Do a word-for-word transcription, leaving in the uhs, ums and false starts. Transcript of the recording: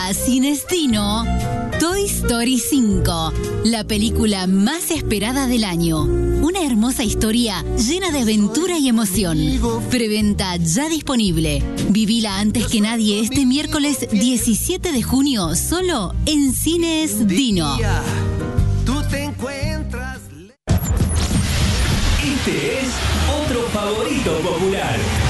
Llega a Cines Dino Toy Story cinco, la película más esperada del año. Una hermosa historia llena de aventura y emoción. Preventa ya disponible. Vivila antes que nadie este miércoles diecisiete de junio, solo en Cines Dino. Tú te encuentras. Este es otro favorito popular.